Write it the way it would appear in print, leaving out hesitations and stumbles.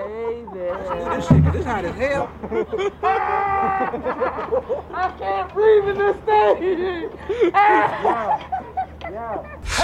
baby. Let's do this shit, 'cause this hot as hell. I can't breathe in this thing. Yeah.